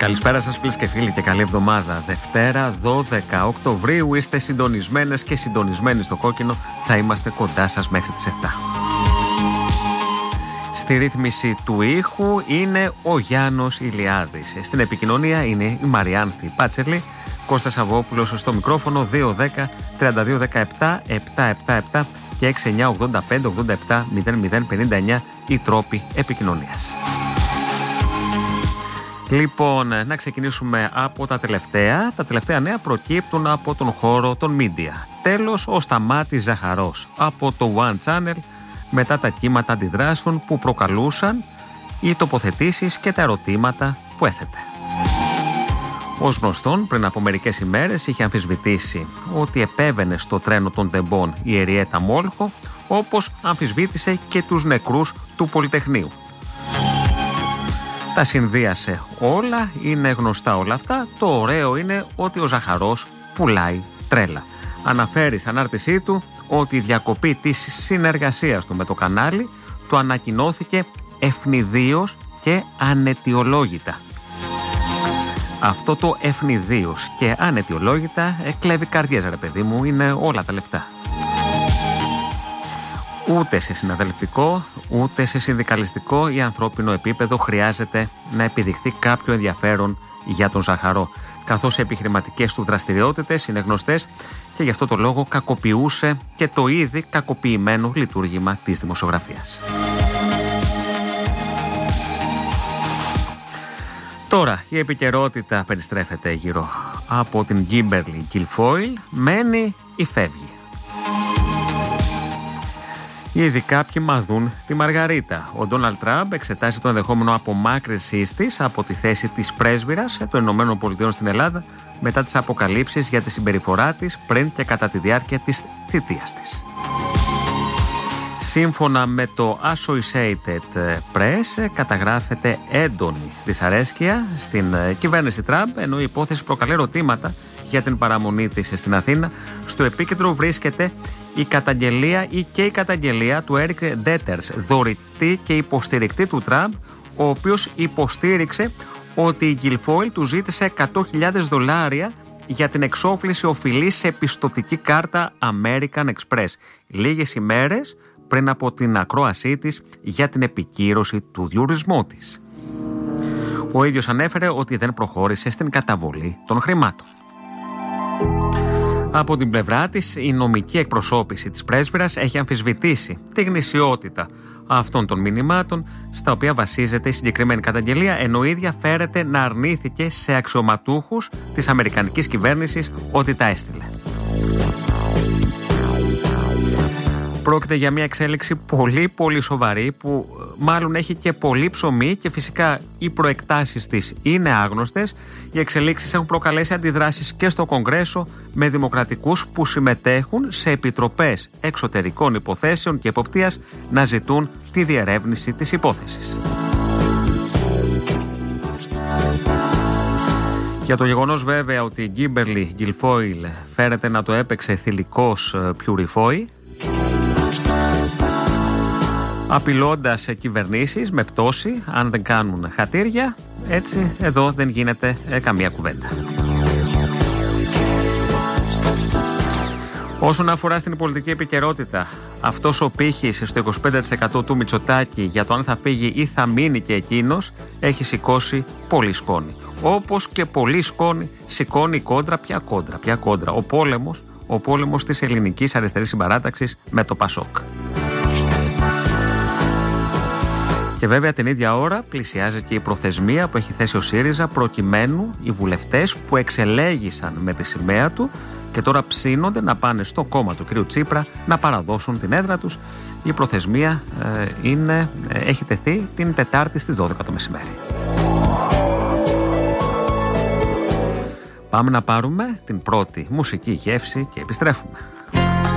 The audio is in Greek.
Καλησπέρα σας φίλες και φίλοι και καλή εβδομάδα. Δευτέρα 12 Οκτωβρίου είστε συντονισμένες και συντονισμένοι στο κόκκινο. Θα είμαστε κοντά σας μέχρι τις 7. Στη ρύθμιση του ήχου είναι ο Γιάννος Ηλιάδης. Στην επικοινωνία είναι η Μαριάνθη Πάτσελη. Κώστας Αβόπουλος στο μικρόφωνο 210 32 17 777 και 69 85 87 00 59 οι τρόποι επικοινωνίας. Λοιπόν, να ξεκινήσουμε από τα τελευταία. Τα τελευταία νέα προκύπτουν από τον χώρο των media. Τέλος, ο Σταμάτης Ζαχαρός από το One Channel μετά τα κύματα αντιδράσεων που προκαλούσαν οι τοποθετήσεις και τα ερωτήματα που έθετε. Ως γνωστόν, πριν από μερικές ημέρες είχε αμφισβητήσει ότι επέβαινε στο τρένο των τεμπών η Εριέτα Μόλχο, όπως αμφισβήτησε και τους νεκρούς του Πολυτεχνείου. Τα συνδύασε όλα, είναι γνωστά όλα αυτά. Το ωραίο είναι ότι ο Ζαχαρός πουλάει τρέλα. Αναφέρει στην ανάρτησή του ότι η διακοπή της συνεργασίας του με το κανάλι του ανακοινώθηκε ευνηδίως και αναιτιολόγητα. Αυτό το ευνηδίως και αναιτιολόγητα κλέβει καρδιές, ρε παιδί μου, είναι όλα τα λεφτά. Ούτε σε συναδελφικό, ούτε σε συνδικαλιστικό ή ανθρώπινο επίπεδο χρειάζεται να επιδειχθεί κάποιο ενδιαφέρον για τον Ζαχαρό, καθώς οι επιχειρηματικές του δραστηριότητες είναι γνωστές και γι' αυτό το λόγο κακοποιούσε και το ήδη κακοποιημένο λειτουργήμα της δημοσιογραφίας. Τώρα η επικαιρότητα περιστρέφεται γύρω από την Κίμπερλι Γκιλφόιλ, μένει ή φεύγει. Ήδη κάποιοι μαδούν τη Μαργαρίτα. Ο Ντόναλντ Τραμπ εξετάζει το ενδεχόμενο απομάκρυνσής της από τη θέση της πρέσβυρας των ΗΠΑ στην Ελλάδα μετά τις αποκαλύψεις για τη συμπεριφορά της πριν και κατά τη διάρκεια της θητείας της. Σύμφωνα με το Associated Press, καταγράφεται έντονη δυσαρέσκεια στην κυβέρνηση Τραμπ, ενώ η υπόθεση προκαλεί ερωτήματα για την παραμονή της στην Αθήνα. Στο επίκεντρο βρίσκεται η καταγγελία του Έρικ Ντέτερς, δωρητή και υποστηρικτή του Τραμπ, ο οποίος υποστήριξε ότι η Γκιλφόιλ του ζήτησε $100.000 για την εξόφληση οφειλής σε πιστωτική κάρτα American Express, λίγες ημέρες πριν από την ακρόασή της για την επικύρωση του διορισμού της. Ο ίδιος ανέφερε ότι δεν προχώρησε στην καταβολή των χρημάτων. Από την πλευρά της, η νομική εκπροσώπηση της πρέσβυρας έχει αμφισβητήσει τη γνησιότητα αυτών των μηνυμάτων στα οποία βασίζεται η συγκεκριμένη καταγγελία, ενώ η ίδια φέρεται να αρνήθηκε σε αξιωματούχους της αμερικανικής κυβέρνησης ότι τα έστειλε. Πρόκειται για μια εξέλιξη πολύ σοβαρή που μάλλον έχει και πολύ ψωμί και φυσικά οι προεκτάσεις της είναι άγνωστες. Οι εξελίξεις έχουν προκαλέσει αντιδράσεις και στο Κογκρέσο με δημοκρατικούς που συμμετέχουν σε επιτροπές εξωτερικών υποθέσεων και εποπτείας να ζητούν τη διερεύνηση της υπόθεσης. Για το γεγονός βέβαια ότι η Κίμπερλι Γκιλφόιλ φέρεται να το έπαιξε θηλυκός Πιουριφόη, απειλώντας κυβερνήσεις με πτώση αν δεν κάνουν χατήρια, έτσι εδώ δεν γίνεται καμία κουβέντα. Όσον αφορά στην πολιτική επικαιρότητα, αυτός ο πύχης στο 25% του Μητσοτάκη για το αν θα φύγει ή θα μείνει και εκείνος έχει σηκώσει πολύ σκόνη. Όπως και πολύ σκόνη σηκώνει η κόντρα, ποια κόντρα, ο πόλεμος της ελληνικής αριστερής συμπαράταξης με το Πασόκ. Και βέβαια την ίδια ώρα πλησιάζει και η προθεσμία που έχει θέσει ο ΣΥΡΙΖΑ προκειμένου οι βουλευτές που εξελέγησαν με τη σημαία του και τώρα ψήνονται να πάνε στο κόμμα του κ. Τσίπρα να παραδώσουν την έδρα τους. Η προθεσμία έχει τεθεί την Τετάρτη στις 12 το μεσημέρι. Πάμε να πάρουμε την πρώτη μουσική γεύση και επιστρέφουμε.